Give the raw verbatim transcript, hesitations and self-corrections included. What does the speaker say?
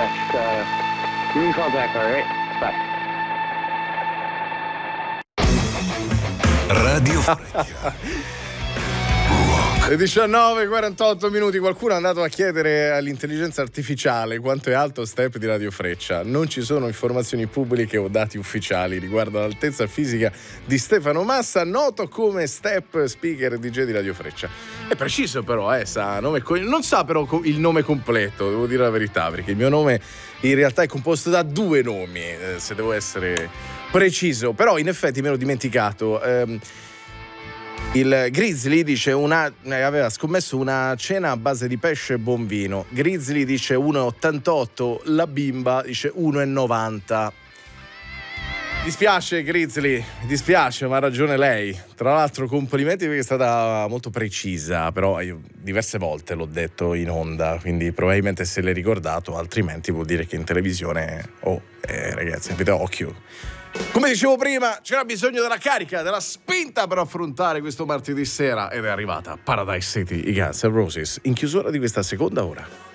next. Uh, give me a call back, all right? Bye. Radio Freccia. Le diciannove e quarantotto minuti. Qualcuno è andato a chiedere all'intelligenza artificiale quanto è alto Step di Radio Freccia. Non ci sono informazioni pubbliche o dati ufficiali riguardo all'altezza fisica di Stefano Massa, noto come Step, speaker e D J di Radio Freccia. È preciso però, eh, sa nome co- non sa però il nome completo, devo dire la verità, perché il mio nome in realtà è composto da due nomi, eh, se devo essere preciso. Però in effetti mi ero dimenticato. Ehm, Il Grizzly dice una aveva scommesso una cena a base di pesce e buon vino. Grizzly dice uno virgola ottantotto, la bimba dice uno virgola novanta. Dispiace Grizzly, mi dispiace, ma ha ragione lei. Tra l'altro complimenti perché è stata molto precisa, però io diverse volte l'ho detto in onda, quindi probabilmente se l'hai ricordato, altrimenti vuol dire che in televisione oh, eh, ragazzi, avete occhio. Come dicevo prima, c'era bisogno della carica, della spinta per affrontare questo martedì sera ed è arrivata Paradise City, i Guns N' Roses, in chiusura di questa seconda ora.